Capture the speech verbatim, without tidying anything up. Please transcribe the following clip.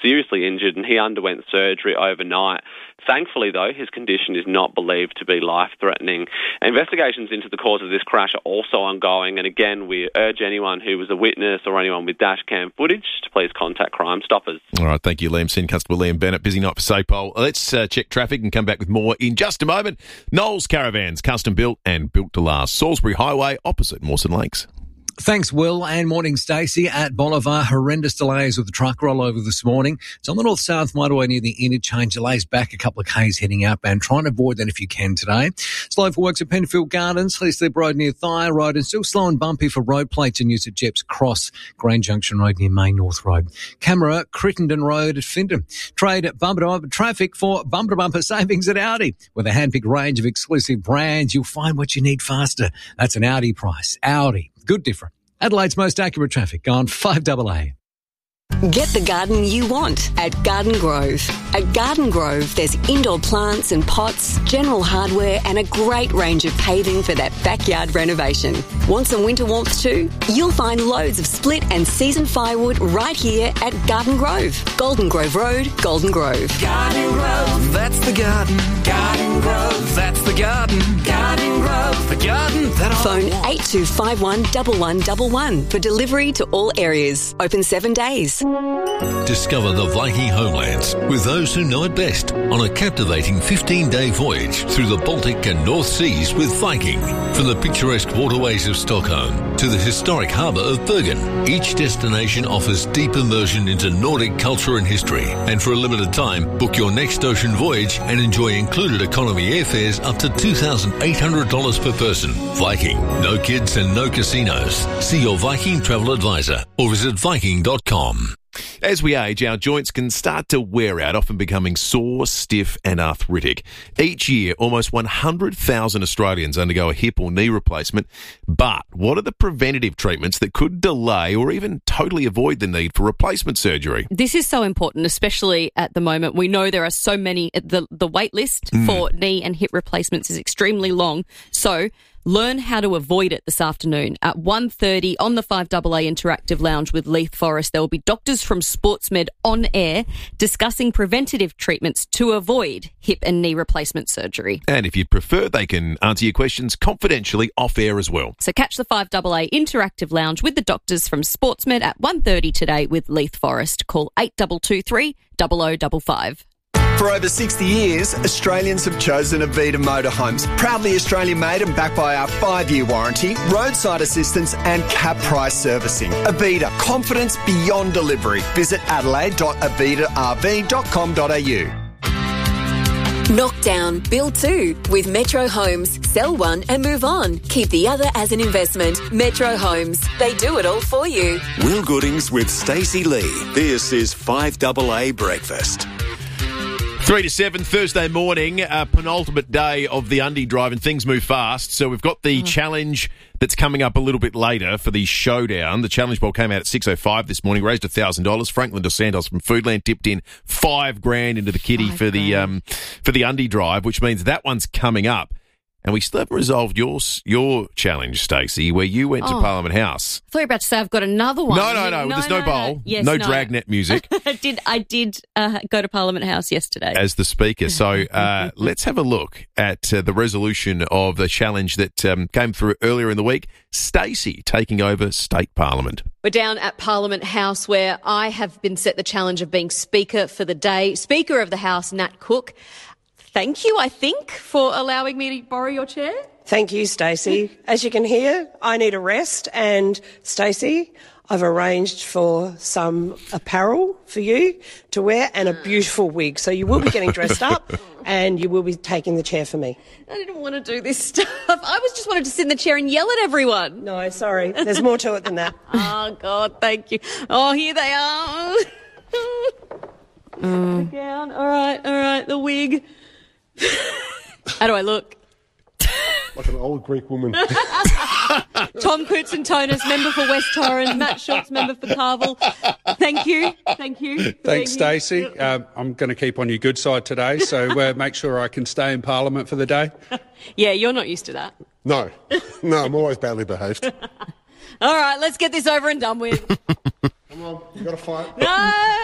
seriously injured, and he underwent surgery overnight. Thankfully, though, his condition is not believed to be life-threatening. Investigations into the cause of this crash are also ongoing, and again, we urge anyone who was a witness or anyone with dash cam footage to please contact Crime Stoppers. All right, thank you, Liam Sin, Constable Liam Bennett. Busy night for SAPOL. Let's uh, check traffic and come back with more in just a moment. Knowles Caravans, custom built and built to last. Salisbury Highway, opposite Mawson Lakes. Thanks, Will, and morning, Stacey. At Bolivar, horrendous delays with the truck rollover this morning. It's on the north-south motorway near the interchange. Delays back a couple of k's heading outbound. Try and avoid that if you can today. Slow for works at Penfield Gardens, Sleep Road near Thyer Road, and still slow and bumpy for road plates in use at Jeps Cross, Grand Junction Road near Main North Road. Camera, Crittenden Road at Finton. Trade at bumper-to-bumper traffic for bumper-to-bumper savings at Audi. With a hand-picked range of exclusive brands, you'll find what you need faster. That's an Audi price. Audi. Good different. Adelaide's most accurate traffic on five A A. Get the garden you want at Garden Grove. At Garden Grove, there's indoor plants and pots, general hardware, and a great range of paving for that backyard renovation. Want some winter warmth too? You'll find loads of split and season firewood right here at Garden Grove. Golden Grove Road, Golden Grove. Garden Grove, that's the garden. Garden Grove, that's the garden. Garden Grove, the garden that I Phone want. eight two five one, one one one one for delivery to all areas. Open seven days. Discover the Viking homelands with those who know it best on a captivating fifteen-day voyage through the Baltic and North Seas with Viking. From the picturesque waterways of Stockholm to the historic harbour of Bergen, each destination offers deep immersion into Nordic culture and history. And for a limited time, book your next ocean voyage and enjoy included economy airfares up to two thousand eight hundred dollars per person. Viking, no kids and no casinos. See your Viking travel advisor or visit viking dot com. As we age, our joints can start to wear out, often becoming sore, stiff and arthritic. Each year, almost one hundred thousand Australians undergo a hip or knee replacement. But what are the preventative treatments that could delay or even totally avoid the need for replacement surgery? This is so important, especially at the moment. We know there are so many, the, the wait list Mm. for knee and hip replacements is extremely long. So learn how to avoid it this afternoon at one thirty on the five A A Interactive Lounge with Leith Forrest. There will be doctors from Sportsmed on air discussing preventative treatments to avoid hip and knee replacement surgery. And if you'd prefer, they can answer your questions confidentially off air as well. So catch the five A A Interactive Lounge with the doctors from Sportsmed at one thirty today with Leith Forrest. Call eight two two three, zero zero five five. For over sixty years, Australians have chosen Avita Motorhomes. Proudly Australian made and backed by our five-year warranty, roadside assistance and cap price servicing. Avita, confidence beyond delivery. Visit adelaide dot avita r v dot com dot a u. Knock down, build two with Metro Homes. Sell one and move on. Keep the other as an investment. Metro Homes. They do it all for you. Will Goodings with Stacey Lee. This is five A A Breakfast. Three to seven, Thursday morning, uh, penultimate day of the Undie Drive, and things move fast. So we've got the Oh. challenge that's coming up a little bit later for the showdown. The challenge ball came out at six oh five this morning, raised one thousand dollars. Franklin Dos Santos from Foodland tipped in five grand into the kitty Five for the grand. um, for the Undie Drive, which means that one's coming up. And we still haven't resolved your your challenge, Stacey, where you went to Oh. Parliament House. I thought you were about to say I've got another one. No, no, no, there's no bowl, Yes, no dragnet music. I did. I did uh, go to Parliament House yesterday. As the speaker. So uh, let's have a look at uh, the resolution of the challenge that um, came through earlier in the week. Stacey taking over State Parliament. We're down at Parliament House where I have been set the challenge of being Speaker for the day. Speaker of the House, Nat Cook. Thank you, I think, for allowing me to borrow your chair. Thank you, Stacey. As you can hear, I need a rest, and Stacey, I've arranged for some apparel for you to wear and a beautiful wig. So you will be getting dressed up and you will be taking the chair for me. I didn't want to do this stuff. I was just wanted to sit in the chair and yell at everyone. No, sorry. There's more to it than that. Oh, God, thank you. Oh, here they are. The gown. All right, all right, the wig. How do I look? Like an old Greek woman. Tom Koutsantonis, member for West Torrens. Matt Schultz, member for Carville. Thank you. Thank you. for Thanks, being here. Stacey. Um, I'm going to keep on your good side today, so uh, make sure I can stay in Parliament for the day. Yeah, you're not used to that. No. No, I'm always badly behaved. All right, let's get this over and done with. Come on, you got to fight. No!